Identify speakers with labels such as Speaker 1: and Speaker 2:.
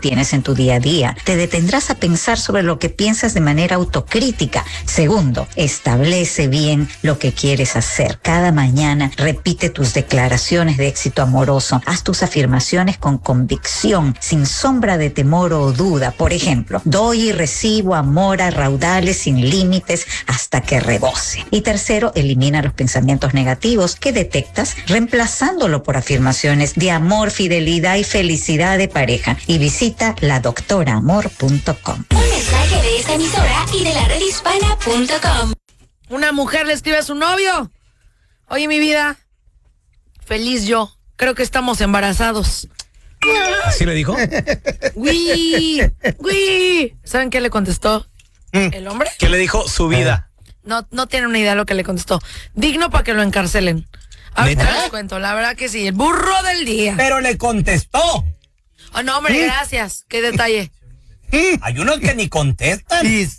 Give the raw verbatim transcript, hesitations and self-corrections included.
Speaker 1: tienes en tu día a día. Te detendrás a pensar sobre lo que piensas de manera autocrítica. Segundo, establece bien lo que quieres hacer. Cada mañana repite tus declaraciones de éxito amoroso. Haz tus afirmaciones con convicción, sin sombra de temor o duda. Por ejemplo, doy y recibo amor a raudales sin límites hasta que rebose. Y tercero, elimina los pensamientos negativos que detectas reemplazándolo por afirmaciones de amor, fidelidad y felicidad de pareja. Y visita la doctora amor punto com.
Speaker 2: Un mensaje de esta emisora y de la red hispana punto com.
Speaker 3: Una mujer le escribe a su novio: oye, mi vida, feliz yo, creo que estamos embarazados.
Speaker 4: ¿Así le dijo?
Speaker 3: ¡Uy! ¡Uy! ¿Saben qué le contestó
Speaker 4: Mm.
Speaker 3: el hombre?
Speaker 4: ¿Qué le dijo? Su vida.
Speaker 3: No, no tienen una idea de lo que le contestó. Digno para que lo encarcelen. Ahorita
Speaker 4: ¿Neta?
Speaker 3: les cuento, la verdad que sí, el burro del día.
Speaker 5: Pero le contestó.
Speaker 3: Oh, no, hombre, gracias. Qué detalle.
Speaker 5: Hay unos que ni contestan.